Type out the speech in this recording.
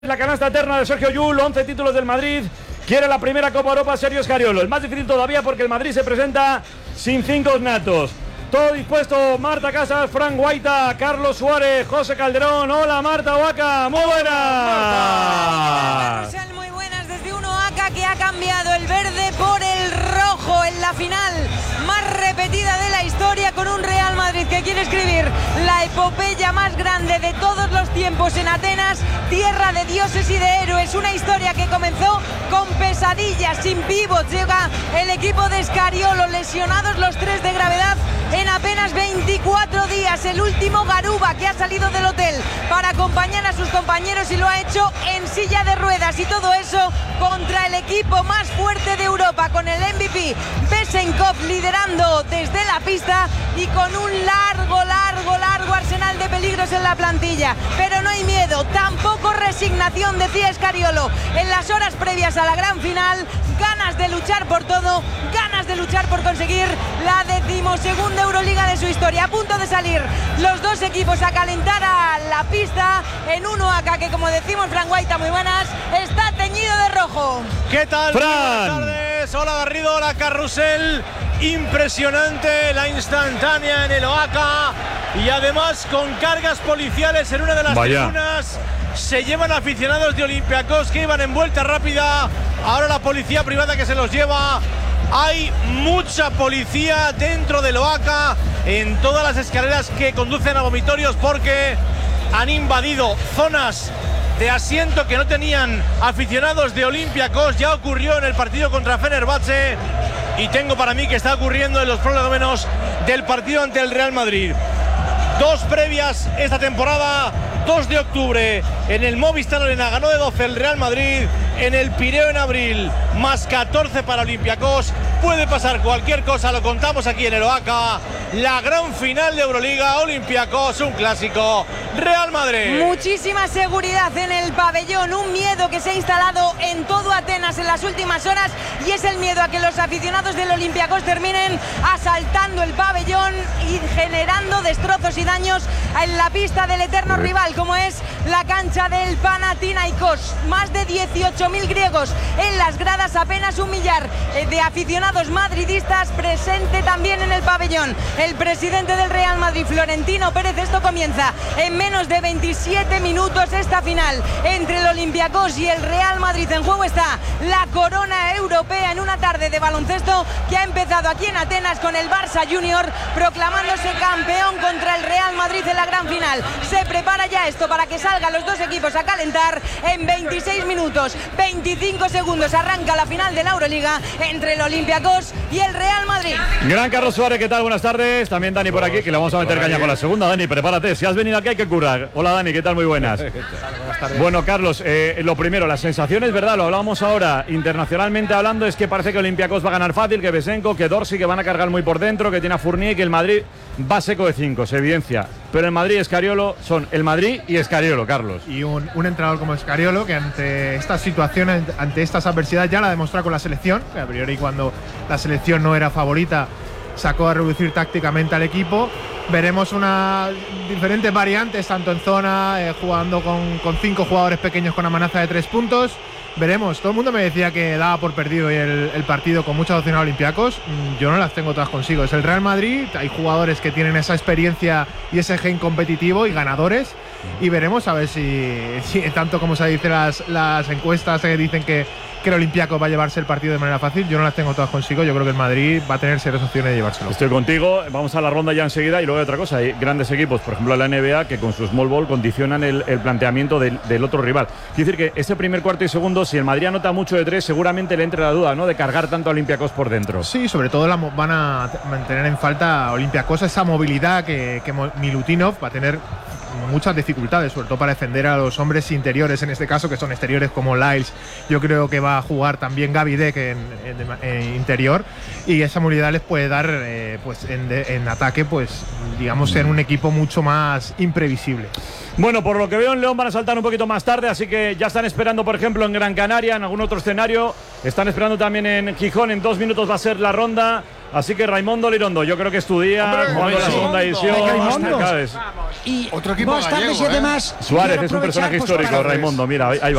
La canasta eterna de Sergio Llull, 11 títulos del Madrid. Quiere la primera Copa Europa Sergio Scariolo. Es más difícil todavía porque el Madrid se presenta sin 5 natos. Todo dispuesto, Marta Casas, Fran Guaita, Carlos Suárez, José Calderón. Hola Marta Oaca, muy buenas. Muy buenas desde un Oaca que ha cambiado el verde por el rojo en la final más repetida de la historia, con un Real Madrid que quiere escribir la epopeya más grande de todos los tiempos en Atenas, tierra de dioses y de héroes. Una historia que comenzó con pesadillas, sin pivots. Llega el equipo de Scariolo, lesionados los 3 de gravedad en apenas 24 días. El último Garuba, que ha salido del hotel para acompañar a sus compañeros y lo ha hecho en silla de ruedas. Y todo eso contra el equipo más fuerte de Europa, con el MVP Besenkov liderando desde la pista y con un largo arsenal de peligros en la plantilla. Pero no hay miedo, tampoco resignación, decía Scariolo en las horas previas a la gran final. Ganas de luchar por todo, ganas de luchar por conseguir la 12ª Euroliga de su historia. A punto de salir los dos equipos a calentar a la pista en un Oaca que, como decimos, Fran Guaita, muy buenas, está teñido de rojo. ¿Qué tal? Fran. Buenas tardes. Hola Garrido, hola Carrusel. Impresionante la instantánea en el Oaca, y además con cargas policiales en una de las tribunas. Se llevan aficionados de Olympiacos que iban en vuelta rápida. Ahora la policía privada que se los lleva. Hay mucha policía dentro del Oaca, en todas las escaleras que conducen a vomitorios, porque han invadido zonas de asiento que no tenían aficionados de Olympiacos. Ya ocurrió en el partido contra Fenerbahce y tengo para mí que está ocurriendo en los prolegómenos del partido ante el Real Madrid. 2 previas esta temporada. 2 de octubre en el Movistar Arena ganó de 12 el Real Madrid. En el Pireo en abril, más 14 para Olympiacos. Puede pasar cualquier cosa, lo contamos aquí en el Oaca. La gran final de Euroliga, Olympiacos, un clásico, Real Madrid. Muchísima seguridad en el pabellón, un miedo que se ha instalado en todo Atenas en las últimas horas, y es el miedo a que los aficionados del Olympiacos terminen asaltando el pabellón y generando destrozos y daños en la pista del eterno rival, como es la cancha del Panathinaikos. Más de 18.000 griegos en las gradas, apenas un millar de aficionados madridistas presente también en el pabellón. El presidente del Real Madrid, Florentino Pérez. Esto comienza en menos de 27 minutos, esta final entre el Olympiacos y el Real Madrid. En juego está la corona europea en una tarde de baloncesto que ha empezado aquí en Atenas con el Barça Junior proclamándose campeón contra el Real Madrid en la gran final. Se prepara ya esto para que salgan los dos equipos a calentar. En 26 minutos 25 segundos arranca la final de la Euroliga entre el Olympiacos y el Real Madrid. Gran Carlos Suárez, ¿qué tal? Buenas tardes. También Dani por aquí, que le vamos a meter caña con la segunda. Dani, prepárate, si has venido aquí hay que curar. Hola Dani, ¿qué tal? Muy buenas. Bueno, Carlos, lo primero, las sensaciones, ¿verdad? Lo hablábamos ahora, internacionalmente hablando, es que parece que Olympiacos va a ganar fácil, que Besenko, que Dorsey, que van a cargar muy por dentro, que tiene a Fournier, que el Madrid va seco de 5, se evidencia. Pero el Madrid y Scariolo son el Madrid y Scariolo, Carlos. Y un entrenador como Scariolo, que ante estas situaciones, ante estas adversidades, ya la ha demostrado con la selección, que a priori cuando la selección no era favorita sacó a reducir tácticamente al equipo. Veremos diferentes variantes, tanto en zona, jugando con 5 jugadores pequeños con amenaza de 3 puntos. Veremos, todo el mundo me decía que daba por perdido el partido con muchas opciones a Olympiacos. Yo no las tengo todas consigo. Es el Real Madrid, hay jugadores que tienen esa experiencia y ese gen competitivo y ganadores. Y veremos a ver si tanto como se dice las encuestas dicen que el Olympiacos va a llevarse el partido de manera fácil. Yo no las tengo todas consigo. Yo creo que el Madrid va a tener serias opciones de llevárselo. Estoy contigo. Vamos a la ronda ya enseguida. Y luego hay otra cosa. Hay grandes equipos, por ejemplo la NBA, que con su small ball condicionan el planteamiento del otro rival. Quiero decir que ese primer cuarto y segundo, si el Madrid anota mucho de 3, seguramente le entre la duda, ¿no?, de cargar tanto a Olympiacos por dentro. Sí, sobre todo van a mantener en falta a Olympiacos esa movilidad que Milutinov va a tener muchas dificultades, sobre todo para defender a los hombres interiores, en este caso, que son exteriores como Lyles. Yo creo que va a jugar también Gaby Deck en interior, y esa movilidad les puede dar en ataque, pues digamos, ser un equipo mucho más imprevisible. Bueno, por lo que veo en León van a saltar un poquito más tarde, así que ya están esperando, por ejemplo, en Gran Canaria, en algún otro escenario, Están esperando también en Gijón. En 2 minutos va a ser la ronda. Así que Raimondo Lirondo, yo creo que es tu día. Jugando la segunda edición. Y otro equipo gallego, Suárez es un personaje histórico, Raimondo. Mira, ahí va.